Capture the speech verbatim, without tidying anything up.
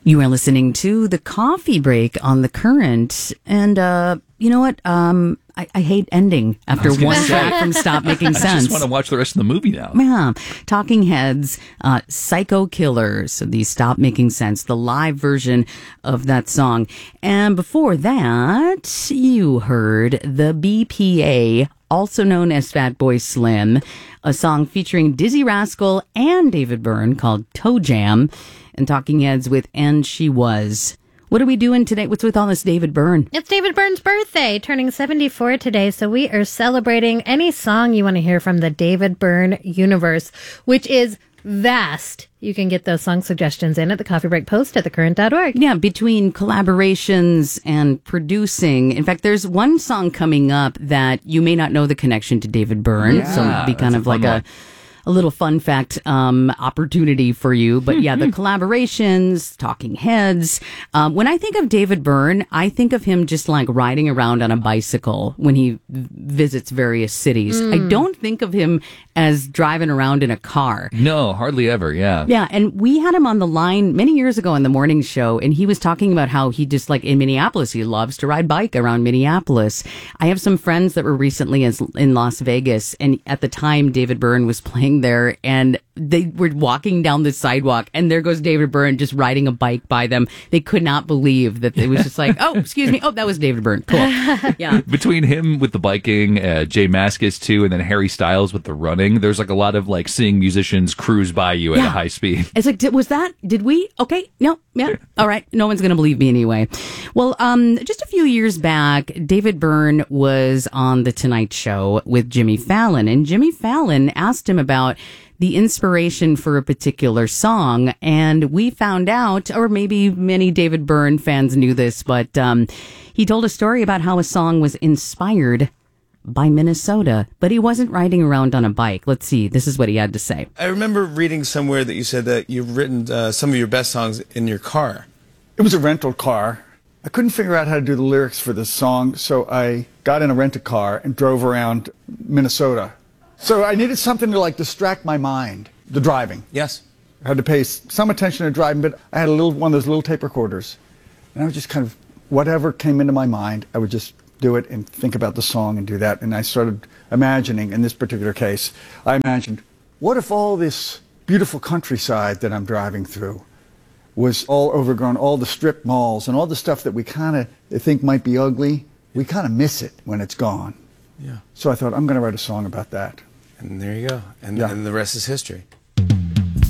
You are listening to The Coffee Break on The Current. And, uh, you know what? Um, I, I hate ending after one say. track from Stop Making Sense. I just want to watch the rest of the movie now. Yeah. Talking Heads, uh, Psycho Killers, so the Stop Making Sense, the live version of that song. And before that, you heard the B P A, also known as Fatboy Slim, a song featuring Dizzy Rascal and David Byrne called Toe Jam, and Talking Heads with And She Was. What are we doing today? What's with all this David Byrne? It's David Byrne's birthday, turning seventy-four today, so we are celebrating any song you want to hear from the David Byrne universe, which is vast. You can get those song suggestions in at the Coffee Break Post at the current dot org. Yeah, between collaborations and producing. In fact, there's one song coming up that you may not know the connection to David Byrne, Yeah, so it'd be kind of a like fun a... one. A little fun fact um, opportunity for you. But yeah, the collaborations, Talking Heads. Um, when I think of David Byrne, I think of him just like riding around on a bicycle when he v- visits various cities. Mm. I don't think of him as driving around in a car. No, hardly ever, yeah. Yeah, and we had him on the line many years ago on the morning show, and he was talking about how he just, like, in Minneapolis, he loves to ride bike around Minneapolis. I have some friends that were recently in in Las Vegas, and at the time, David Byrne was playing there, and they were walking down the sidewalk, and there goes David Byrne just riding a bike by them. They could not believe that it was just like, oh, excuse me, oh, that was David Byrne. Cool. Yeah. Between him with the biking, uh, Jay Mascis too, and then Harry Styles with the running, there's like a lot of like seeing musicians cruise by you at Yeah. a high speed. It's like, did, was that, did we? Okay. No. Yeah. All right. No one's going to believe me anyway. Well, um, just a few years back, David Byrne was on The Tonight Show with Jimmy Fallon, and Jimmy Fallon asked him about the inspiration for a particular song. And we found out, or maybe many David Byrne fans knew this, but, um, he told a story about how a song was inspired by Minnesota, but he wasn't riding around on a bike. Let's see. This is what he had to say. I remember reading somewhere that you said that you've written uh, some of your best songs in your car. It was a rental car. I couldn't figure out how to do the lyrics for this song, so I got in a rent-a-car and drove around Minnesota. So I needed something to like distract my mind, the driving. Yes. I had to pay s- some attention to driving, but I had a little one of those little tape recorders. And I was just kind of, whatever came into my mind, I would just do it and think about the song and do that. And I started imagining, in this particular case, I imagined, what if all this beautiful countryside that I'm driving through was all overgrown, all the strip malls and all the stuff that we kind of think might be ugly, we kind of miss it when it's gone. Yeah. So I thought, I'm going to write a song about that. And there you go. And, Yeah. and the rest is history.